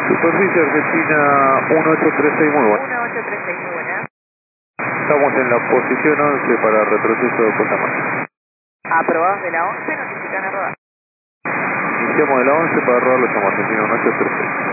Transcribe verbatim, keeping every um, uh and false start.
Superficie Argentina uno ocho tres seis, muy bueno. uno ocho tres seis, muy buena. Estamos en la posición once para retroceso de Costamar. Aprobados de la once, notifican a rodar. Iniciamos de la once para rodar los Argentina uno ocho tres seis.